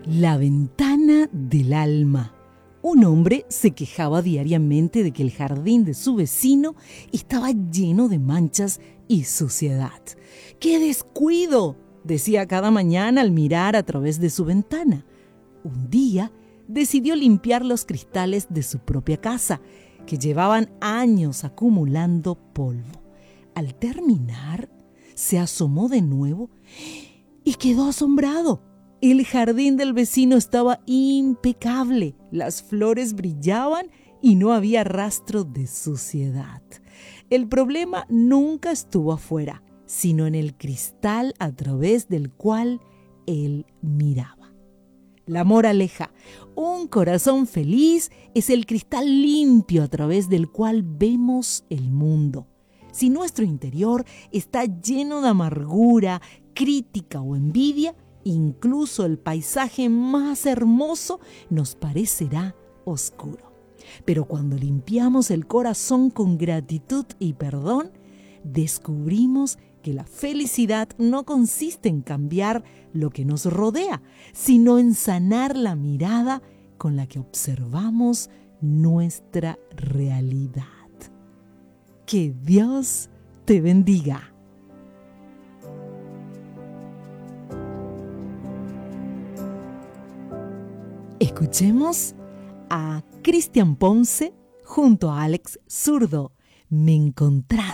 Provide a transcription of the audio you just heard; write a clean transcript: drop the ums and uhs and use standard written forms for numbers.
La ventana del alma. Un hombre se quejaba diariamente de que el jardín de su vecino estaba lleno de manchas y suciedad. ¡Qué descuido!, decía cada mañana al mirar a través de su ventana. Un día decidió limpiar los cristales de su propia casa, que llevaban años acumulando polvo. Al terminar, se asomó de nuevo y quedó asombrado. El jardín del vecino estaba impecable, las flores brillaban y no había rastro de suciedad. El problema nunca estuvo afuera, sino en el cristal a través del cual él miraba. La moraleja: un corazón feliz es el cristal limpio a través del cual vemos el mundo. Si nuestro interior está lleno de amargura, crítica o envidia, incluso el paisaje más hermoso nos parecerá oscuro. Pero cuando limpiamos el corazón con gratitud y perdón, descubrimos que la felicidad no consiste en cambiar lo que nos rodea, sino en sanar la mirada con la que observamos nuestra realidad. Que Dios te bendiga. Escuchemos a Cristian Ponce junto a Alex Zurdo. Me encontraste.